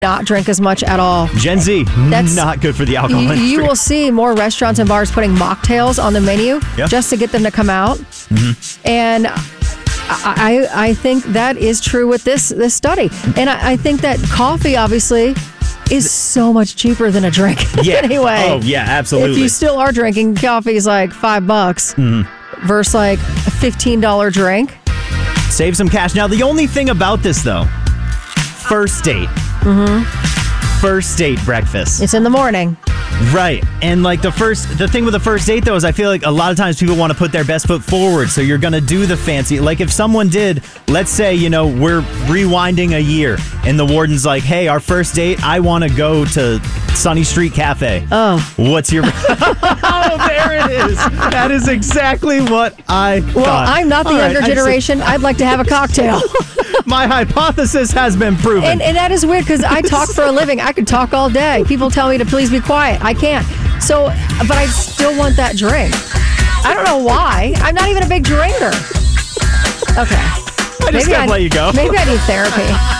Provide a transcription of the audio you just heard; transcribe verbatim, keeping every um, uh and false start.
not drink as much at all. Gen Z, That's- not good for the alcohol You, industry. you will see more restaurants and bars putting mocktails on the menu Yeah. just to get them to come out. Mm-hmm. And I, I I think that is true with this this study. And I, I think that coffee, obviously, is so much cheaper than a drink. Yeah. Anyway. Oh, yeah, absolutely. If you still are drinking, coffee is like five bucks Mm-hmm. versus like a fifteen dollars drink. Save some cash. Now, the only thing about this, though, first date. Mm-hmm. First date breakfast. It's in the morning. Right. And like the first, the thing with the first date though is I feel like a lot of times people want to put their best foot forward. So you're going to do the fancy. Like if someone did, let's say, you know, we're rewinding a year and the warden's like, hey, our first date, I want to go to Sunny Street Cafe. Oh. What's your... Oh, there it is. That is exactly what I Well, thought. I'm not the All younger right, I see. generation. I'd like to have a cocktail. My hypothesis has been proven. And, and that is weird because I talk for a living. I could talk all day. People tell me to please be quiet. I can't. So, but I still want that drink. I don't know why. I'm not even a big drinker. Okay. I just Maybe gotta let you go. Maybe I need therapy.